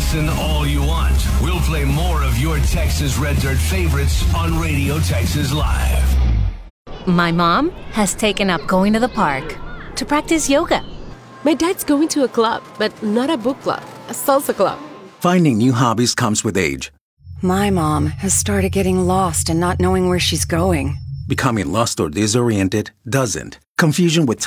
Listen all you want. We'll play more of your Texas Red Dirt favorites on Radio Texas Live. My mom has taken up going to the park to practice yoga. My dad's going to a club, but not a book club, a salsa club. Finding new hobbies comes with age. My mom has started getting lost and not knowing where she's going. Becoming lost or disoriented doesn't. Confusion with